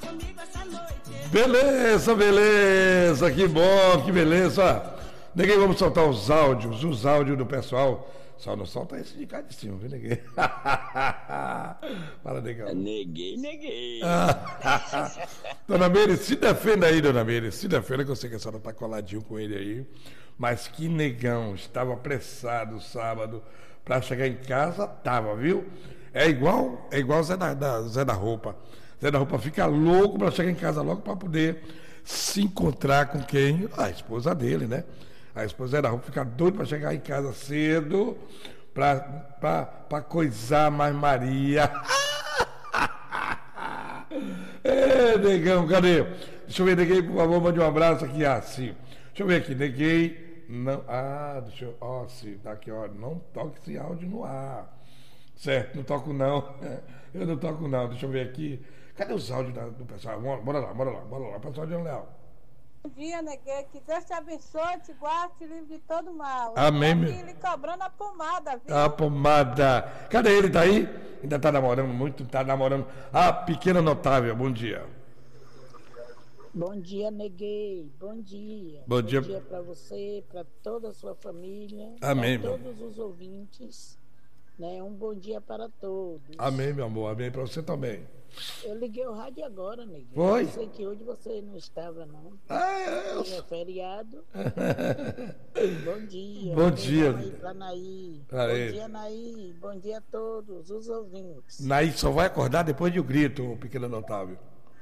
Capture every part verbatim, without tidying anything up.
Beleza, beleza, que bom, que beleza. Neguei, vamos soltar os áudios, os áudios do pessoal. Só não solta esse de cá de cima, viu, Neguei? Fala, Negão. Neguei, neguei. Dona Meire, se defenda aí, Dona Meire, se defenda, que eu sei que a senhora tá coladinho com ele aí. Mas que negão, estava apressado sábado para chegar em casa, tava, viu? É igual, é igual Zé da, da, Zé da Roupa. Zé da Roupa fica louco para chegar em casa logo para poder se encontrar com quem? A esposa dele, né? A esposa da Roupa fica doida para chegar em casa cedo para coisar mais Maria. É, negão, cadê? Deixa eu ver, neguei, por favor, mande um abraço aqui, assim. Deixa eu ver aqui, neguei. Não, ah, deixa eu. Ó, sim, tá aqui, ó. Não toque esse áudio no ar. Certo, não toco não. Eu não toco não. Deixa eu ver aqui. Cadê os áudios da, do pessoal? Bora lá, bora lá, bora lá. Pessoal de Leal. Bom dia, neguei. Que Deus te abençoe, te guarde, te livre de todo mal. Amém. Ele cobrando a pomada, viu? A pomada. Cadê ele? Tá aí? Ainda tá namorando muito, tá namorando. A pequena notável, bom dia. Bom dia, neguei. Bom dia. Bom dia. Bom dia para você, para toda a sua família. Amém, para todos os ouvintes. Né? Um bom dia para todos. Amém, meu amor. Amém para você também. Eu liguei o rádio agora, neguei. Foi? Eu sei que hoje você não estava, não. Ah, eu... É feriado. Bom dia. Bom dia. Para Naí. Aí. Bom dia, Naí. Bom dia a todos os ouvintes. Naí só vai acordar depois de um grito, o pequeno notável.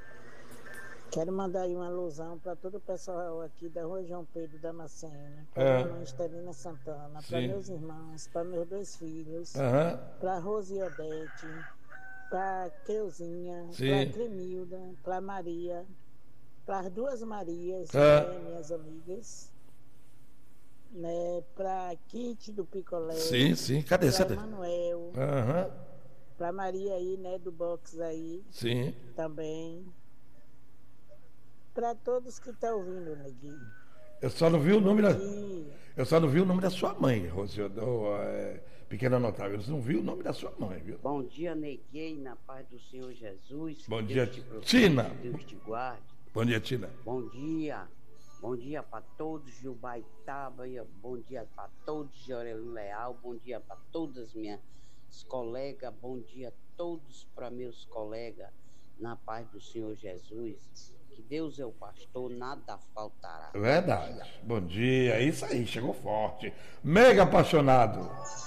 Quero mandar aí uma alusão para todo o pessoal aqui da Rua João Pedro Damasceno, para é. a irmã Estelina Santana, para meus irmãos, para meus dois filhos, uhum. para Rose Odete, para Creuzinha, para Cremilda, para Maria, para as duas Marias, é. né, minhas amigas, né, para Kit do Picolé, sim, sim, cadê essa? Para Manuel, uhum. para Maria aí, né, do box aí, sim. também. Para todos que estão ouvindo, neguinho. Eu só não vi o nome da. Eu só não vi o nome da sua mãe, Rosiodô, é, pequena notável. Eu não vi o nome da sua mãe, viu? Bom dia, neguei, na paz do Senhor Jesus. Bom dia, Deus Tina. Deus te guarde. Bom dia, Tina. Bom dia. Bom dia para todos de Ubaitaba. Bom dia para todos de Aurelino Leal. Bom dia para todas minhas colegas. Bom dia a todos para meus colegas. Na paz do Senhor Jesus. Que Deus é o pastor, nada faltará. Verdade. Bom dia. Isso aí, chegou forte. Mega apaixonado.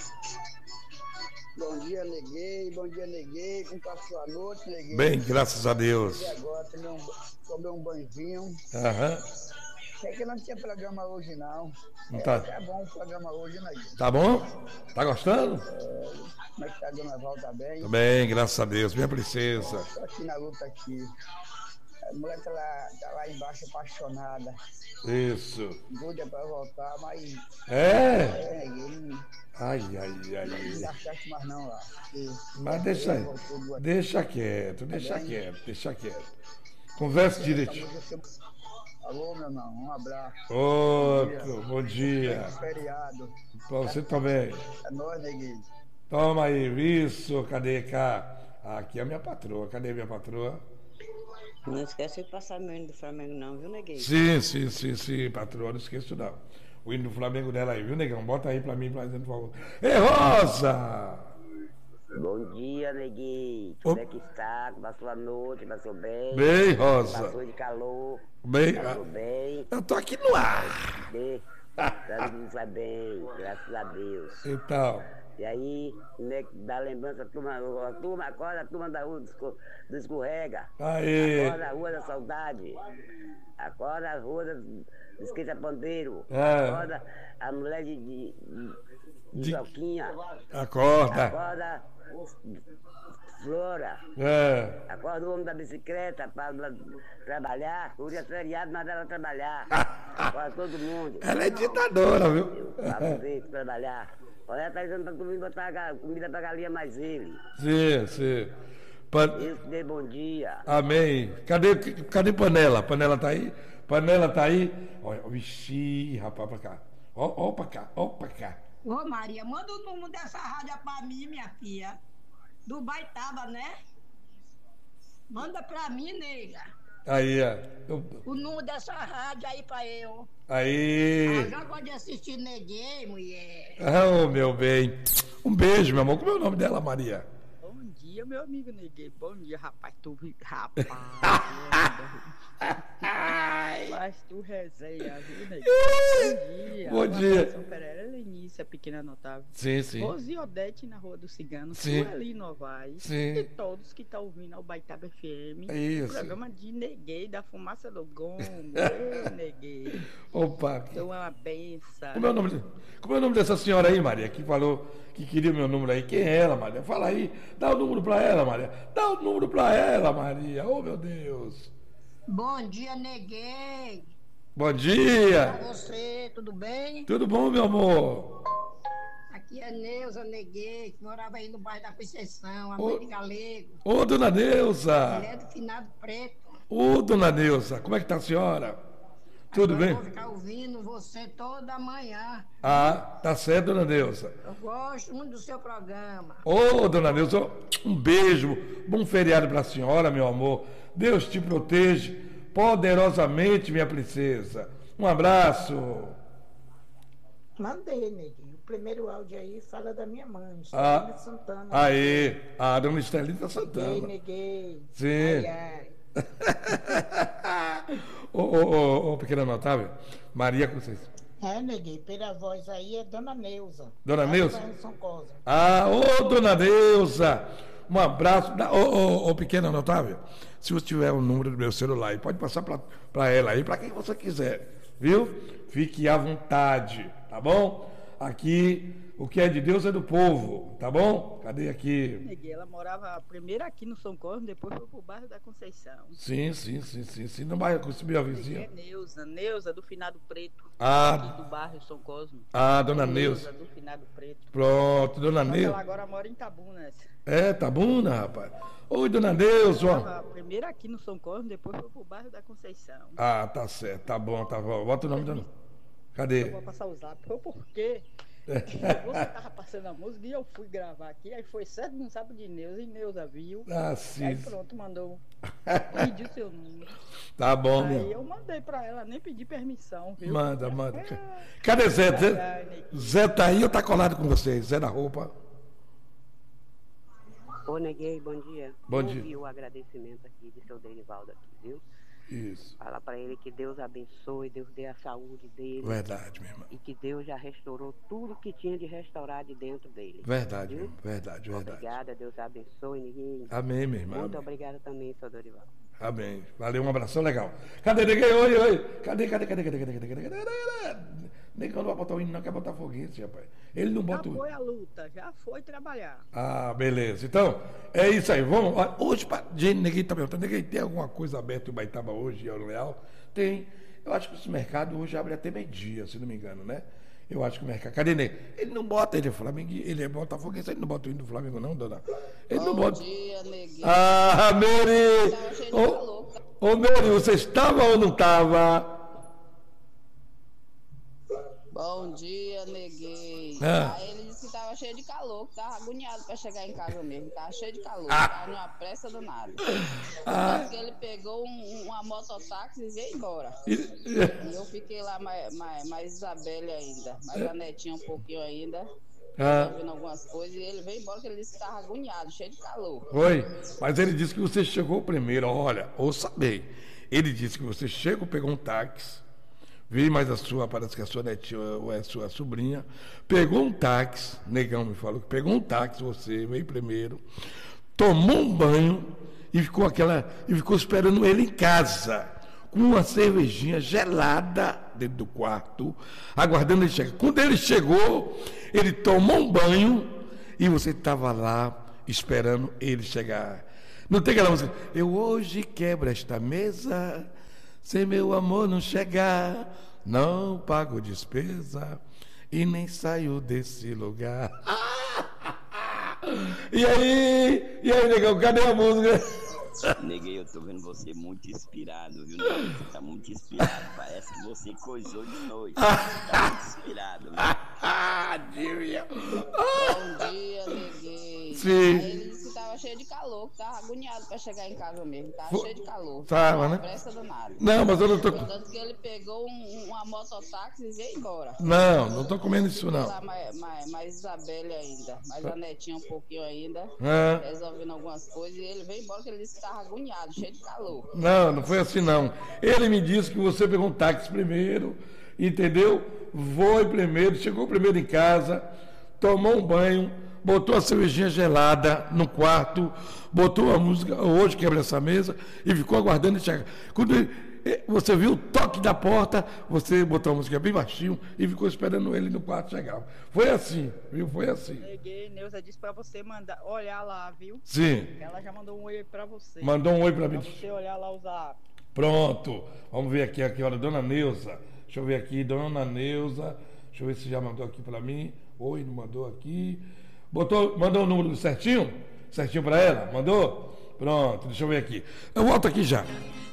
Bom dia, neguei. Bom dia, neguei. Como passou a noite, neguei? Bem, graças a Deus. E agora, tomei um, tomei um banhozinho. Aham. É que não tinha programa hoje, não. Não é, tá. É bom o programa hoje, né? Tá bom? Tá gostando? É, como é que tá, dona Val? Tá bem? Tá bem, graças a Deus. Minha princesa. Tô aqui na luta aqui. A mulher tá lá, tá lá embaixo apaixonada. Isso. Doida pra voltar, mas. É? É, ele. Ai, ai, ai. Não dá certo mais não lá. E, mas deixa aí. Deixa quieto, deixa tá quieto, deixa quieto. Converse direitinho. Alô, meu irmão, um abraço. Outro, bom dia. Bom feriado. Pra você também. É nóis, neguinho. Toma aí, isso, cadê cá? Aqui é a minha patroa, cadê a minha patroa? Não esquece de passar meu hino do Flamengo não, viu, neguinho? Sim, sim, sim, sim, patroa, não esqueço não. O hino do Flamengo dela aí, viu, negão? Bota aí pra mim, pra gente, por favor. Ei, Rosa! Bom dia, neguinho. Como é que está? Passou a noite, passou bem? Bem, Rosa. Passou de calor. Bem, passou bem. Eu tô aqui no ar. Bem. Tudo vai bem, graças a Deus. Então. E aí, né, dá lembrança, a turma, a turma acorda, a turma da rua do escorrega. Aí. Acorda a rua da saudade. Acorda a rua do esquenta-pandeiro. É. Acorda a mulher de, de, de, de Joquinha. Acorda. Acorda Flora. É. Acorda o homem da bicicleta para trabalhar. Hoje é feriado, mas ela trabalhar. Acorda todo mundo. Ela é ditadora, viu? Para ver trabalhar. Olha, tá dizendo pra tu vir botar comida pra galinha mais ele. Sim, sim. Pan... Deus te dê bom dia. Amém. Cadê, cadê Panela? Panela tá aí? Panela tá aí? Olha, vixi, rapaz, pra cá. Ó, ó pra cá, ó pra cá. Ô, Maria, manda o número dessa rádio pra mim, minha filha. Do Baitaba, né? Manda pra mim, nega. Aí, ó. Eu... O número dessa rádio aí pra eu. Aí. Ah, já gosto de assistir Neguei, mulher. Ah, oh, meu bem. Um beijo, meu amor. Como é o nome dela, Maria? Bom dia, meu amigo Neguei. Bom dia, rapaz. Tu, rapaz. Mas tu resenha, viu, Neguei? Bom dia. Bom dia. São Pereira, Lenícia, pequena notável. Sim, sim. Rose e Odete na Rua do Cigano. Sim. Sueli Novaes. Sim. E todos que estão ouvindo ao Baitaba F M. Isso. Programa de Neguei, da fumaça do gongo. Ei, Neguei. Opa. Então é uma benção. Como é, o nome de... Como é o nome dessa senhora aí, Maria, que falou que queria o meu número aí? Quem é ela, Maria? Fala aí. Dá o número pra ela, Maria. Dá o número pra ela, Maria. Oh, meu Deus. Bom dia, Neguei. Bom dia. Pra você, tudo bem? Tudo bom, meu amor? Aqui é Neuza Neguei, que morava aí no bairro da Conceição, a mãe de Galego. Ô, dona Neuza. Mulher do finado preto. Ô, dona Neuza, como é que tá a senhora? Tudo Agora bem? Eu vou ficar ouvindo você toda manhã. Ah, tá certo, dona Neuza. Eu gosto muito do seu programa. Ô, dona Neuza, um beijo, bom feriado pra senhora, meu amor. Deus te proteja poderosamente, minha princesa. Um abraço. Mandei, neguinho. O primeiro áudio aí fala da minha mãe, Ah, Estelina Santana. Aí, a dona Estelina Neguei, Santana. neguei. Sim. Ai, ai. Ô, ô, ô, ô, pequena notável, Maria Conceição. É, neguei. Pela voz aí é Dona Neuza. Dona Lá do Neuza? bairro São Cosme. Ah, ô, dona Neuza, um abraço. Da- Ô, ô, ô, pequena notável, se você tiver o número do meu celular aí, pode passar para ela aí, para quem você quiser, viu? Fique à vontade, tá bom? Aqui, o que é de Deus é do povo, tá bom? Cadê aqui? Neguei, ela morava primeiro aqui no São Cosme, depois foi pro bairro da Conceição. Sim, sim, sim, sim, sim. Não vai conseguir a Neguei vizinha. é Neuza, Neuza do Finado Preto. Ah. Aqui do bairro São Cosme. Ah, dona Neuza Neuza. do Finado Preto. Pronto, dona Só que ela Neuza. agora mora em Tabunas. É, tá bom, né, rapaz? Oi, dona Neuza. ó. Morava primeiro aqui no São Cosme, depois foi pro bairro da Conceição. Ah, tá certo, tá bom, tá bom. Bota o nome da. Eu Cadê? vou passar o zap. Foi porque você tava passando a música e eu fui gravar aqui. Aí foi certo no zap de Neuza e Neuza viu. Ah, E sim. aí pronto, mandou. Pediu seu número. Tá bom, Aí meu. eu mandei pra ela, nem pedi permissão, viu? Manda, manda. Cadê Zé? Ai, Zé, ai, Neguinho. Zé tá aí ou tá colado com vocês? Zé da roupa. Ô, Neguei, bom dia. Bom Eu dia. ouvi o agradecimento aqui de seu Denivaldo aqui, viu? Isso. Fala pra ele que Deus abençoe, Deus dê a saúde dele. Verdade, minha irmã. E que Deus já restaurou tudo que tinha de restaurar de dentro dele. Verdade, viu? meu. Verdade, verdade. Obrigada, Deus abençoe, ninguém. Amém, minha irmã. Muito obrigada também, seu Dorival. Amém. Valeu, um abração legal. Cadê, neguei? Oi, oi. Cadê, cadê, cadê, cadê, cadê, cadê, cadê, cadê, cadê? Negão não vai botar o hino, não quer botar foguete, rapaz. Ele não Já bota o. foi a luta, já foi trabalhar. Ah, beleza. Então, é isso aí. Vamos. ó, Hoje, pra... gente, ninguém tá perguntando, ninguém tem alguma coisa aberta em Baitaba hoje, em Euro Leal? Tem. Eu acho que esse mercado hoje abre até meio-dia, se não me engano, né? Eu acho que o mercado. Cadê ele? Ele não bota, ele é Flamengo, ele é Botafoguense, ele não bota o hino do Flamengo, não, dona? Ele não bota. Bom dia, neguinho. Ah, Mary! Tava cheio de Ô, calor. ô, Mary, você estava ou não estava? Bom dia, neguinho. Ah. Aí ele disse que tava cheio de calor, que tava agoniado pra chegar em casa mesmo. Tava cheio de calor, Ah. tava numa pressa do nada. Ah. Tanto que ele pegou um- uma mototáxi e veio embora. E- E eu fiquei lá mais, mais, mais Isabelle ainda, mais a netinha um pouquinho ainda. Ah. Vendo algumas coisas e ele veio embora, que ele disse que tava agoniado, cheio de calor. Oi, mas ele disse que você chegou primeiro. Olha, ouça bem. Ele disse que você chegou, pegou um táxi, veio mais a sua, parece que a sua netinha ou é a sua sobrinha, pegou um táxi, negão me falou que pegou um táxi, você veio primeiro, tomou um banho e ficou aquela, e ficou esperando ele em casa, com uma cervejinha gelada dentro do quarto, aguardando ele chegar. Quando ele chegou, ele tomou um banho e você estava lá esperando ele chegar. Não tem aquela música, eu hoje quebro esta mesa, se meu amor não chegar, não pago despesa e nem saio desse lugar. E aí, e aí, negão, cadê a música? Neguei, eu tô vendo você muito inspirado, viu? Neguei? Você tá muito inspirado. Parece que você coisou de noite. Você tá muito inspirado, viu? Ah, Dívia. Bom dia, neguinho. Sim. Aí ele disse que tava tava cheio de calor, tava agoniado pra chegar em casa mesmo, tava Foi... cheio de calor. Tava, né? Pressa do nada. Não, mas eu não tô... Tanto que ele pegou um, uma mototáxi e veio embora. Não, não tô comendo isso não. Lá, mais, mais, mais Isabelle ainda, mais a netinha um pouquinho ainda, é. resolvendo algumas coisas, e ele veio embora que ele disse que tava agoniado, cheio de calor. Não, não foi assim não. Ele me disse que você pegou um táxi primeiro, entendeu? Foi primeiro, chegou primeiro em casa, tomou um banho, botou a cervejinha gelada no quarto, botou a música, hoje quebra essa mesa, e ficou aguardando ele chegar. Quando ele, você viu o toque da porta, você botou a música bem baixinho e ficou esperando ele no quarto chegar. Foi assim, viu? Foi assim. Neguei, Neuza disse pra você mandar, olhar lá, viu? Sim. Ela já mandou um oi pra você. Mandou um oi pra mim. Pra você olhar lá o zap. Pronto. Vamos ver aqui, aqui, olha, dona Neuza. Deixa eu ver aqui, dona Neuza. Deixa eu ver se já mandou aqui pra mim. Oi, não mandou aqui. Botou, mandou o número certinho? Certinho pra ela? Mandou? Pronto, deixa eu ver aqui. Eu volto aqui já.